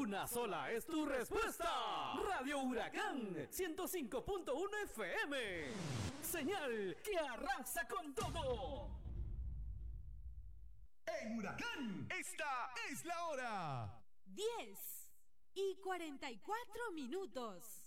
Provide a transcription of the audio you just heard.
Una sola es tu respuesta. Radio Huracán 105.1 FM. Señal que arrasa con todo. En Huracán, esta es la hora. 10:44.